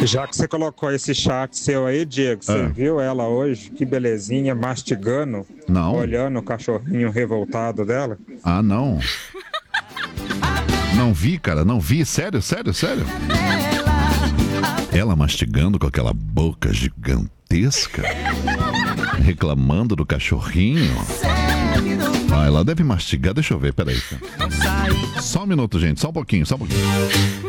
Já que você colocou esse chat seu aí, Diego, você viu ela hoje? Que belezinha, mastigando, Não. olhando o cachorrinho revoltado dela? Ah, não. Não vi, cara, não vi. Sério? Ela mastigando com aquela boca gigantesca, reclamando do cachorrinho. Ah, ela deve mastigar. Deixa eu ver, peraí. Só um minuto, gente, só um pouquinho.